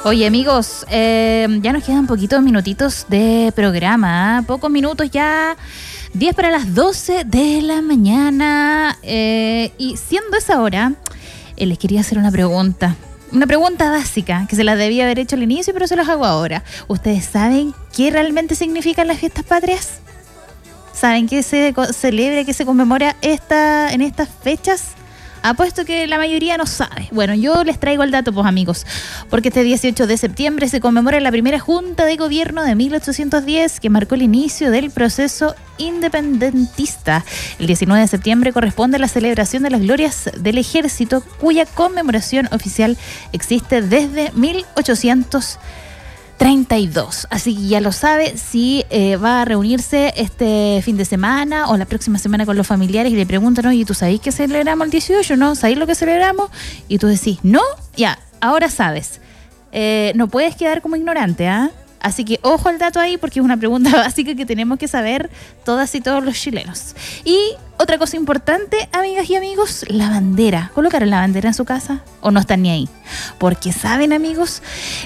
Oye, amigos, ya nos quedan poquitos minutitos de programa, pocos minutos ya, 10 para las 12 de la mañana, y siendo esa hora, les quería hacer una pregunta básica, que se las debía haber hecho al inicio, pero se las hago ahora. ¿Ustedes saben qué realmente significan las fiestas patrias? ¿Saben qué se celebra, qué se conmemora en estas fechas? Apuesto que la mayoría no sabe. Bueno, yo les traigo el dato, pues amigos, porque este 18 de septiembre se conmemora la primera Junta de Gobierno de 1810 que marcó el inicio del proceso independentista. El 19 de septiembre corresponde a la celebración de las glorias del ejército, cuya conmemoración oficial existe desde 1832. Así que ya lo sabe, si va a reunirse este fin de semana o la próxima semana con los familiares y le preguntan, oye, ¿tú sabés que celebramos el 18? ¿No? ¿Sabés lo que celebramos? Y tú decís, ¿no? Ya, ahora sabes. No puedes quedar como ignorante, ¿ah? Así que ojo al dato ahí, porque es una pregunta básica que tenemos que saber todas y todos los chilenos. Y otra cosa importante, amigas y amigos, la bandera. ¿Colocaron la bandera en su casa o no están ni ahí? Porque saben, amigos,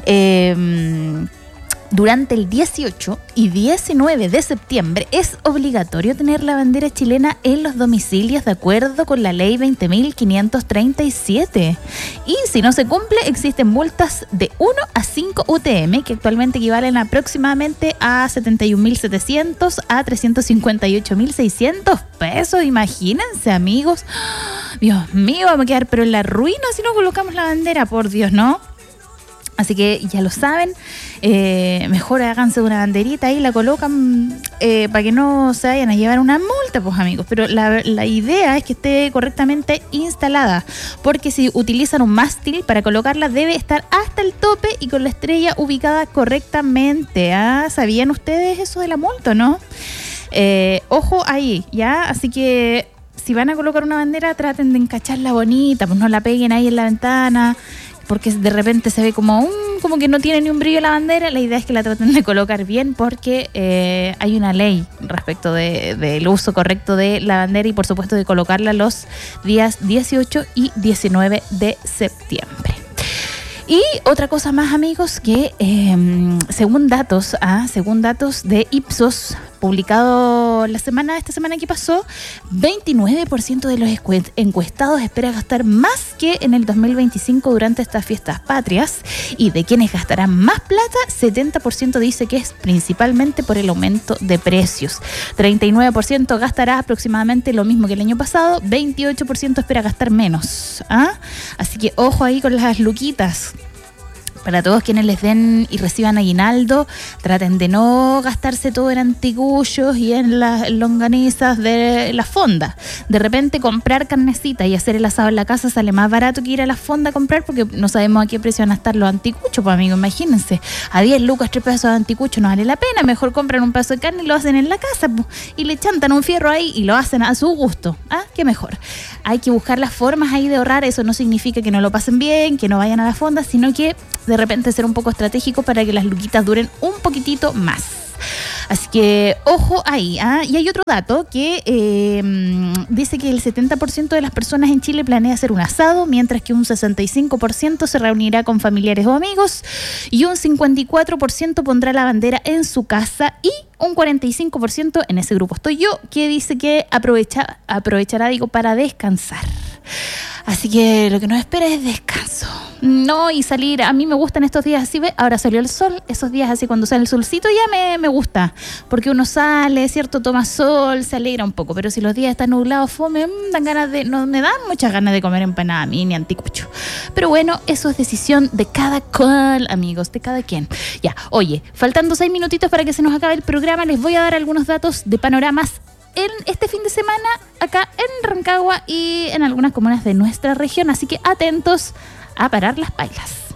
durante el 18 y 19 de septiembre es obligatorio tener la bandera chilena en los domicilios de acuerdo con la ley 20.537. Y si no se cumple, existen multas de 1 a 5 UTM, que actualmente equivalen aproximadamente a 71.700 a 358.600 pesos. Imagínense, amigos. Dios mío, vamos a quedar pero en la ruina si no colocamos la bandera, por Dios, ¿no? Así que ya lo saben, mejor háganse una banderita y la colocan para que no se vayan a llevar una multa, pues amigos. Pero la idea es que esté correctamente instalada, porque si utilizan un mástil para colocarla debe estar hasta el tope y con la estrella ubicada correctamente. ¿Sabían ustedes eso de la multa, no? Ojo ahí, ¿ya? Así que si van a colocar una bandera, traten de encacharla bonita, pues no la peguen ahí en la ventana, porque de repente se ve como que no tiene ni un brillo la bandera. La idea es que la traten de colocar bien, porque hay una ley respecto del uso correcto de la bandera y por supuesto de colocarla los días 18 y 19 de septiembre. Y otra cosa más, amigos, que según datos de Ipsos, publicado esta semana que pasó, 29% de los encuestados espera gastar más que en el 2025 durante estas fiestas patrias, y de quienes gastarán más plata, 70% dice que es principalmente por el aumento de precios. 39% gastará aproximadamente lo mismo que el año pasado, 28% espera gastar menos. Así que ojo ahí con las luquitas. Para todos quienes les den y reciban aguinaldo, traten de no gastarse todo en anticuchos y en las longanizas de la fonda. De repente comprar carnecita y hacer el asado en la casa sale más barato que ir a la fonda a comprar, porque no sabemos a qué precio van a estar los anticuchos, pues amigos, imagínense. A 10 lucas 3 pedazos de anticucho no vale la pena. Mejor compran un pedazo de carne y lo hacen en la casa, pues, y le chantan un fierro ahí y lo hacen a su gusto. Qué mejor. Hay que buscar las formas ahí de ahorrar. Eso no significa que no lo pasen bien, que no vayan a la fonda, sino que de repente ser un poco estratégico para que las luquitas duren un poquitito más. Así que ojo ahí. Y hay otro dato que dice que el 70% de las personas en Chile planea hacer un asado, mientras que un 65% se reunirá con familiares o amigos, y un 54% pondrá la bandera en su casa, y un 45%, en ese grupo estoy yo, que dice que aprovechará para descansar. Así que lo que nos espera es descanso. No, y salir, a mí me gustan estos días así, ¿ves? Ahora salió el sol, esos días así cuando sale el solcito ya me gusta, porque uno sale, ¿cierto? Toma sol, se alegra un poco, pero si los días están nublados, fome, no me dan muchas ganas de comer empanada a mí, ni anticucho. Pero bueno, eso es decisión de cada cual, amigos, de cada quien. Ya, oye, faltando 6 minutitos para que se nos acabe el programa, les voy a dar algunos datos de panoramas en este fin de semana acá en Rancagua y en algunas comunas de nuestra región, así que atentos a parar las pailas.